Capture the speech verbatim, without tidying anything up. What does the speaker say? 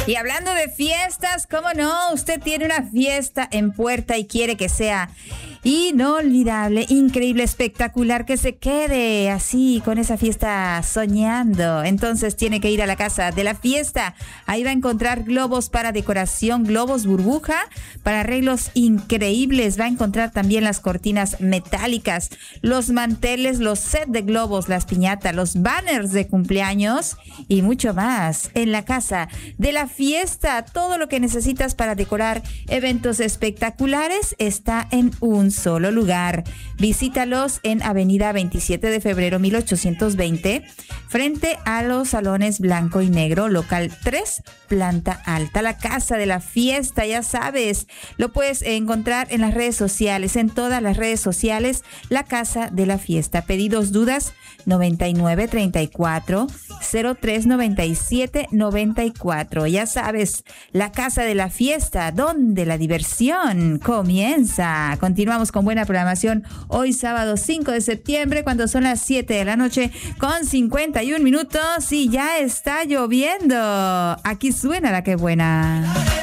Y hablando de fiestas, ¿cómo no? Usted tiene una fiesta en puerta y quiere que sea inolvidable, increíble, espectacular, que se quede así con esa fiesta soñando. Entonces tiene que ir a la Casa de la Fiesta. Ahí va a encontrar globos para decoración, globos burbuja para arreglos increíbles. Va a encontrar también las cortinas metálicas, los manteles, los sets de globos, las piñatas, los banners de cumpleaños y mucho más. En la Casa de la Fiesta, todo lo que necesitas para decorar eventos espectaculares está en un solo lugar. Visítalos en Avenida veintisiete de febrero mil ochocientos veinte, frente a los salones blanco y negro, local tres, planta alta. La Casa de la Fiesta, ya sabes, lo puedes encontrar en las redes sociales, en todas las redes sociales, La Casa de la Fiesta. Pedidos, dudas, noventa y nueve treinta y cuatro cero tres noventa y siete noventa y cuatro. Ya sabes, La Casa de la Fiesta, donde la diversión comienza. Continuamos con buena programación hoy sábado cinco de septiembre, cuando son las siete de la noche con cincuenta y un minutos y ya está lloviendo. Aquí suena la que buena.